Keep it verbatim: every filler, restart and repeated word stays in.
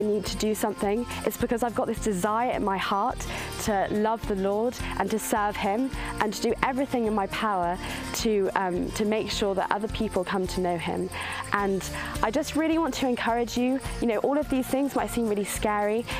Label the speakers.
Speaker 1: need to do something, it's because I've got this desire in my heart to love the Lord and to serve Him and to do everything in my power to, um, to make sure that other people come to know Him. And I just really want to encourage you, you know, all of these things might seem really scary,